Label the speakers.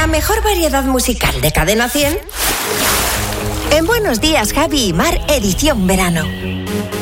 Speaker 1: mejor variedad musical de Cadena 100 en Buenos Días, Javi y Mar, edición verano.